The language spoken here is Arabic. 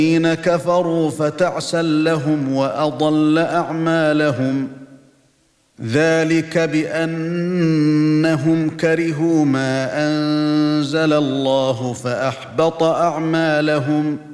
الذين كفروا فتعسا لهم وأضل أعمالهم ذلك بأنهم كرهوا ما أنزل الله فأحبط أعمالهم